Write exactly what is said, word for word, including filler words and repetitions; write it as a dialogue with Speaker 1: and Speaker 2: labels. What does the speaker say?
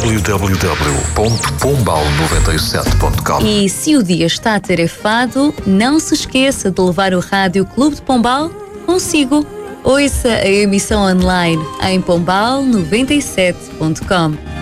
Speaker 1: w w w ponto pombal noventa e sete ponto com.
Speaker 2: E se o dia está atarefado, não se esqueça de levar o Rádio Clube de Pombal consigo. Ouça a emissão online em pombal noventa e sete ponto com.